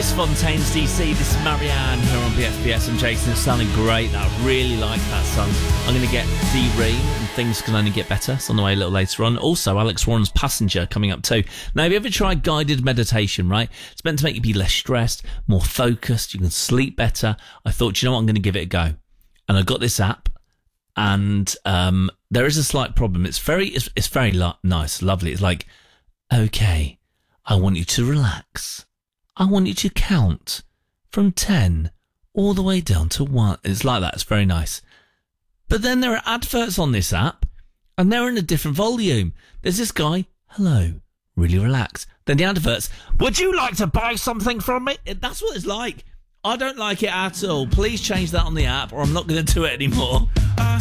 Chris Fontaine's DC. This is Marianne here on BFBS. I'm Jason. It's sounding great. I really like that song. I'm going to get D-Ream and things can only get better. It's on the way a little later on. Also, Alex Warren's Passenger coming up too. Now, have you ever tried guided meditation, right? It's meant to make you be less stressed, more focused. You can sleep better. I thought, you know what? I'm going to give it a go. And I got this app and there is a slight problem. It's very nice, lovely. It's like, okay, I want you to relax. I want you to count from 10 all the way down to 1. It's like that. It's very nice. But then there are adverts on this app, and they're in a different volume. There's this guy, hello, really relax. Then the adverts, would you like to buy something from me? That's what it's like. I don't like it at all. Please change that on the app, or I'm not going to do it anymore.